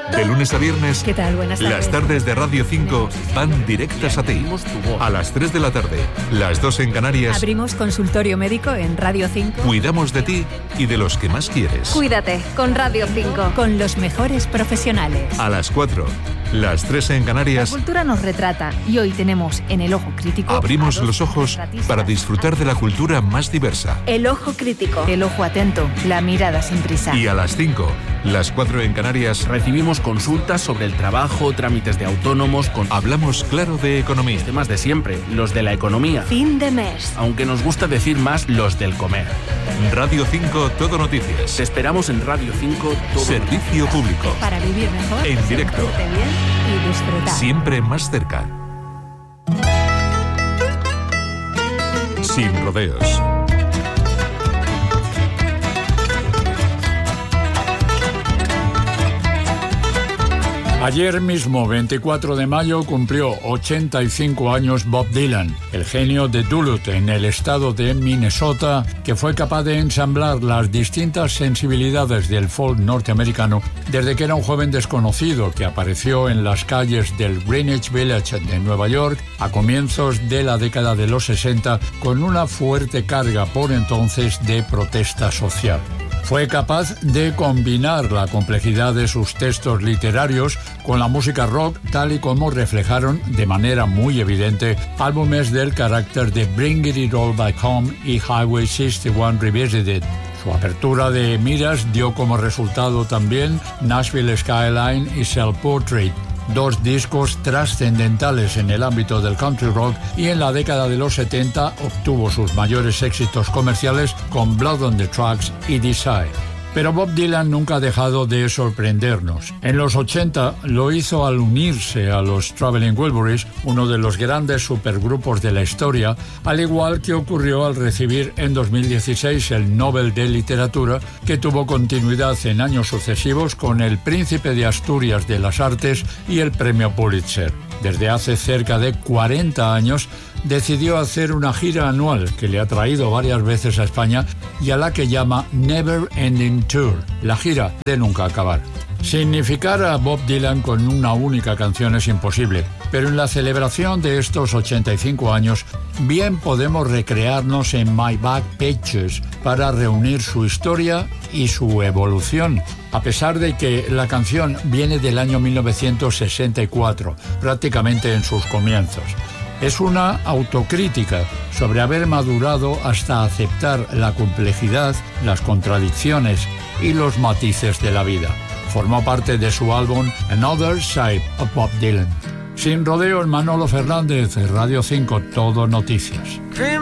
De lunes a viernes, ¿Qué tal? Buenas tardes. las tardes de Radio 5 van directas a ti. A las 3 de la tarde, las 2 en Canarias, Abrimos consultorio médico en Radio 5. cuidamos de ti y de los que más quieres. Cuídate con Radio 5. Con los mejores profesionales. A las 4, las 3 en La Canarias, cultura nos retrata y hoy tenemos en El Ojo Crítico abrimos a dos los ojos retratistas. para disfrutar de la cultura más diversa. El Ojo Crítico. El ojo atento, la mirada sin prisa. Y a las 5, las 4 en Canarias, Recibimos consultas sobre el trabajo, trámites de autónomos, con hablamos claro de economía. temas de siempre, los de la economía. Fin de mes. Aunque nos gusta decir más los del comer. Radio 5 Todo Noticias. Te esperamos en Radio 5 todo. Servicio público. Para vivir mejor, En directo. sentirte bien y disfrutar. Siempre más cerca. Sin rodeos. Ayer mismo, 24 de mayo, cumplió 85 años Bob Dylan, el genio de Duluth, en el estado de Minnesota, que fue capaz de ensamblar las distintas sensibilidades del folk norteamericano desde que era un joven desconocido que apareció en las calles del Greenwich Village de Nueva York a comienzos de la década de los 60 con una fuerte carga por entonces de protesta social. Fue capaz de combinar la complejidad de sus textos literarios con la música rock, tal y como reflejaron de manera muy evidente álbumes del carácter de Bring It All Back Home y Highway 61 Revisited. Su apertura de miras dio como resultado también Nashville Skyline y Self Portrait, dos discos trascendentales en el ámbito del country rock, y en la década de los 70 obtuvo sus mayores éxitos comerciales con Blood on the Tracks y Desire. Pero Bob Dylan nunca ha dejado de sorprendernos. En los 80 lo hizo al unirse a los Traveling Wilburys, uno de los grandes supergrupos de la historia, al igual que ocurrió al recibir en 2016 el Nobel de Literatura, que tuvo continuidad en años sucesivos con el Príncipe de Asturias de las Artes y el Premio Pulitzer. Desde hace cerca de 40 años decidió hacer una gira anual que le ha traído varias veces a España y a la que llama Never Ending Tour, la gira de nunca acabar. Significar a Bob Dylan con una única canción es imposible, pero en la celebración de estos 85 años bien podemos recrearnos en My Back Pages para reunir su historia y su evolución, a pesar de que la canción viene del año 1964, prácticamente en sus comienzos. Es una autocrítica sobre haber madurado hasta aceptar la complejidad, las contradicciones y los matices de la vida. Formó parte de su álbum Another Side of Bob Dylan. Sin rodeos, Manolo Fernández, Radio 5, Todo Noticias.